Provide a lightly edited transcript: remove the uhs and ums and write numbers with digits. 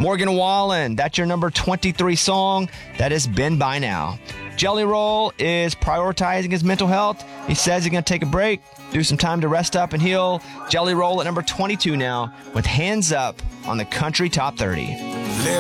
Morgan Wallen, that's your number 23 song. That is Been By Now. Jelly Roll is prioritizing his mental health. He says he's going to take a break, do some time to rest up and heal. Jelly Roll at number 22 now with Hands Up on the Country Top 30.